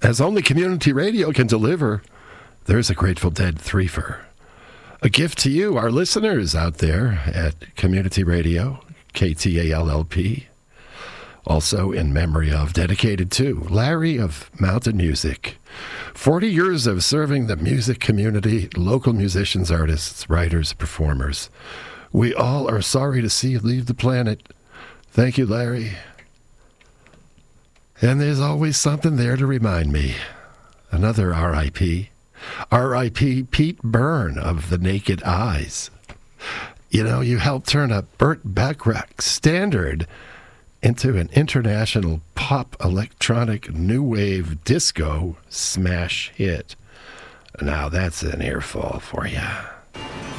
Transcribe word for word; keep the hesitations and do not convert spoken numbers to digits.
as only community radio can deliver, there's a Grateful Dead threefer. A gift to you, our listeners out there at Community Radio, K T A L L P. Also in memory of, dedicated to, Larry of Mountain Music. forty years of serving the music community, local musicians, artists, writers, performers. We all are sorry to see you leave the planet. Thank you, Larry. And there's always something there to remind me. Another R I P R I P Pete Byrne of The Naked Eyes. You know, you helped turn a Burt Bacharach standard into an international pop electronic new wave disco smash hit. Now that's an earful for you.